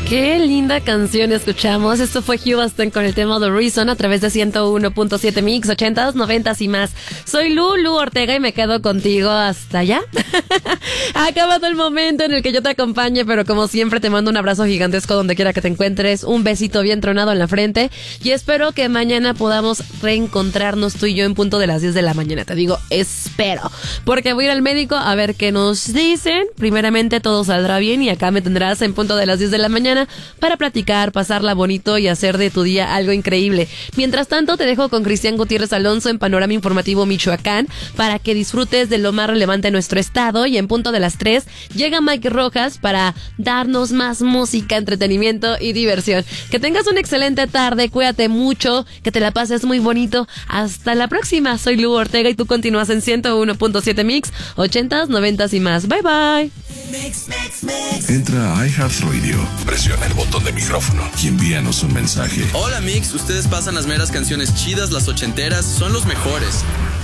Qué linda canción escuchamos. Esto fue Hugh Aston con el tema The Reason a través de 101.7 Mix, 80s, 90s y más. Soy Lulu Ortega y me quedo contigo hasta allá. Ha acabado el momento en el que yo te acompañe, pero como siempre te mando un abrazo gigantesco donde quiera que te encuentres, un besito bien tronado en la frente y espero que mañana podamos reencontrarnos tú y yo en punto de las 10 de la mañana. Te digo, espero, porque voy a ir al médico a ver qué nos dicen. Primeramente todo saldrá bien y acá me tendrás en punto de las 10 de la mañana para platicar, pasarla bonito y hacer de tu día algo increíble. Mientras tanto, te dejo con Cristian Gutiérrez Alonso en Panorama Informativo Michoacán para que disfrutes de lo más relevante en nuestro estado y en punto de las 3 llega Mike Rojas para darnos más música, entretenimiento y diversión. Que tengas una excelente tarde, cuídate mucho, que te la pases muy bonito. Hasta la próxima. Soy Lu Ortega y tú continúas en 101.7 Mix, 80s, 90s y más. Bye bye. Entra a iHeartRadio, presiona el botón de micrófono y envíanos un mensaje. Hola Mix, ustedes pasan las meras canciones chidas, las ochenteras, son los mejores.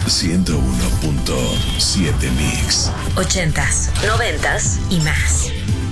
101.7 Mix, 80s, 90s y más.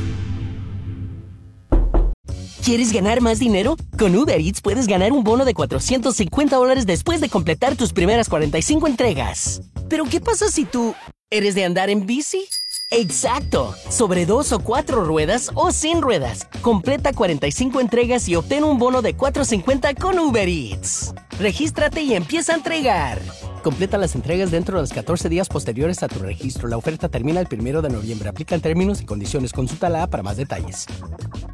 ¿Quieres ganar más dinero? Con Uber Eats puedes ganar un bono de $450 después de completar tus primeras 45 entregas. ¿Pero qué pasa si tú eres de andar en bici? ¡Exacto! Sobre 2 o 4 ruedas o sin ruedas. Completa 45 entregas y obtén un bono de $450 con Uber Eats. Regístrate y empieza a entregar. Completa las entregas dentro de los 14 días posteriores a tu registro. La oferta termina el 1 de noviembre. Aplican términos y condiciones. Consulta la app para más detalles.